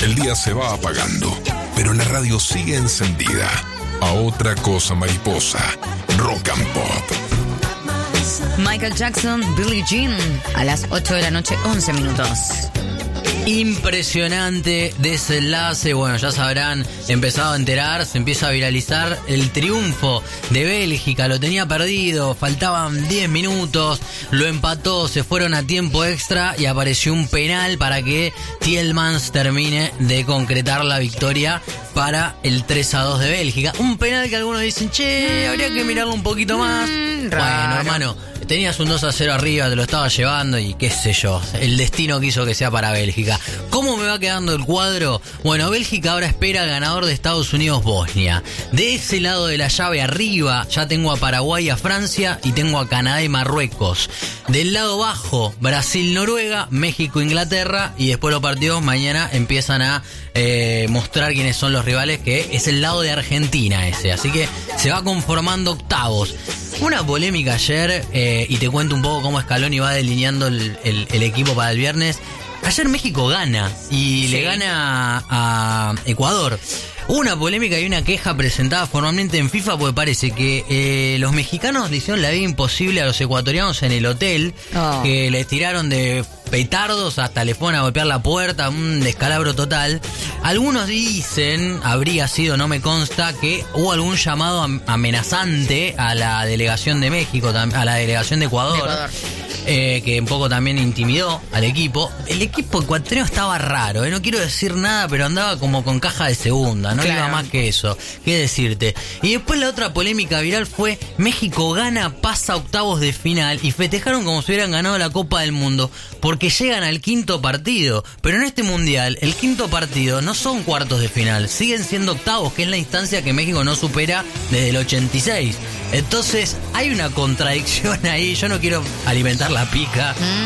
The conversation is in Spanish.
El día se va apagando, pero la radio sigue encendida. A otra cosa mariposa, Rock and Pop. Michael Jackson, Billie Jean, a las 8 de la noche, 11 minutos. Impresionante desenlace, bueno, ya sabrán, empezado a enterar, se empieza a viralizar el triunfo de Bélgica, lo tenía perdido, faltaban 10 minutos, lo empató, se fueron a tiempo extra y apareció un penal para que Tielemans termine de concretar la victoria para el 3-2 de Bélgica. Un penal que algunos dicen, che, habría que mirarlo un poquito más. Bueno, hermano, tenías un 2-0 arriba, te lo estaba llevando y qué sé yo, el destino quiso que sea para Bélgica. ¿Cómo me va quedando el cuadro? Bueno, Bélgica ahora espera al ganador de Estados Unidos-Bosnia. De ese lado de la llave arriba ya tengo a Paraguay y a Francia y tengo a Canadá y Marruecos. Del lado bajo, Brasil-Noruega, México-Inglaterra y después los partidos mañana empiezan a mostrar quiénes son los rivales, que es el lado de Argentina ese. Así que se va conformando octavos. Una polémica ayer, y te cuento un poco cómo Scaloni va delineando el equipo para el viernes. Ayer México gana y le gana a Ecuador. Hubo una polémica y una queja presentada formalmente en FIFA porque parece que los mexicanos le hicieron la vida imposible a los ecuatorianos en el hotel, que les tiraron de petardos, hasta le fueron a golpear la puerta, un descalabro total. Algunos dicen, habría sido, no me consta, que hubo algún llamado amenazante a la delegación de México, a la delegación de Ecuador. Que un poco también intimidó al equipo. El equipo ecuatoriano estaba raro, no quiero decir nada, pero andaba como con caja de segunda, no iba más que eso, qué decirte. Y después la otra polémica viral fue México gana, pasa a octavos de final y festejaron como si hubieran ganado la Copa del Mundo porque llegan al quinto partido. Pero en este mundial el quinto partido no son cuartos de final, siguen siendo octavos, que es la instancia que México no supera desde el 86. Entonces hay una contradicción ahí, yo no quiero alimentar la pica.